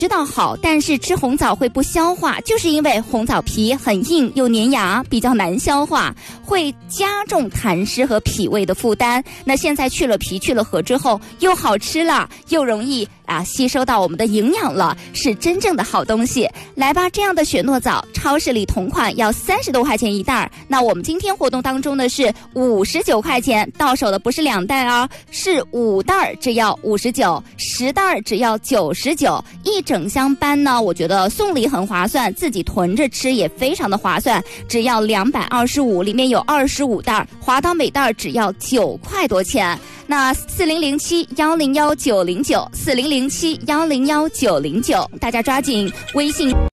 知道好，但是吃红枣会不消化，就是因为红枣皮很硬又粘牙，比较难消化，会加重痰湿和脾胃的负担。那现在去了皮去了核之后，又好吃了，又容易吸收到我们的营养了，是真正的好东西。来吧，这样的雪糯枣，超市里同款要30多块钱一袋，那我们今天活动当中的是59块钱，到手的不是2袋啊，是5袋，只要59，10袋只要99，一整箱搬呢，我觉得送礼很划算，自己囤着吃也非常的划算，只要225，里面有25袋，划到每袋只要9块多钱。那4007101909，4007101909，大家抓紧微信